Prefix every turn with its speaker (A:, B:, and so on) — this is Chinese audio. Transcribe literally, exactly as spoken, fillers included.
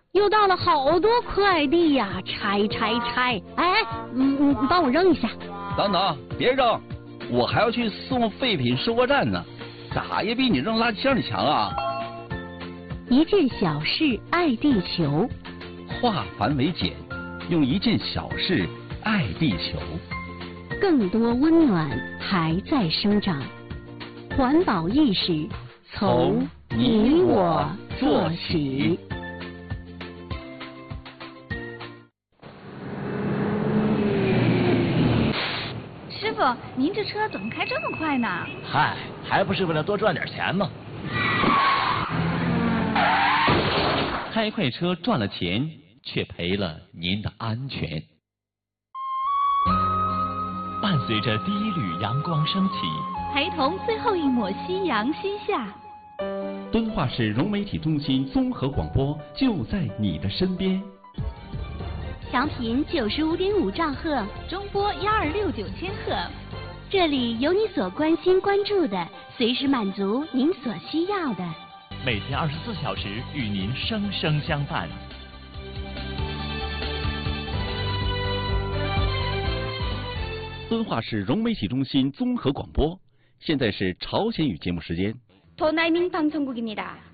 A: 又到了好多快递呀，拆拆拆！哎，嗯嗯，帮我扔一下。
B: 等等，别扔，我还要去送废品收货站呢，咋也比你扔垃圾箱里强啊！
A: 一件小事爱地球，
B: 化繁为简，用一件小事爱地球。
A: 更多温暖还在生长，环保意识从你我做起。
C: 师傅，您这车怎么开这么快呢？
D: 嗨，还不是为了多赚点钱吗？
E: 开快车赚了钱，却赔了您的安全。
F: 伴随着第一缕阳光升起，
C: 陪同最后一抹夕阳西下。
E: 敦化市融媒体中心综合广播就在你的身边。
A: 调频九十五点五兆赫，
C: 中波幺二六九千赫。
A: 这里有你所关心关注的，随时满足您所需要的。
F: 每天二十四小时与您生生相伴。
E: 敦化市融媒体中心综合广播，现在是朝鲜语节目时间。
C: 도나이밍방송국입니다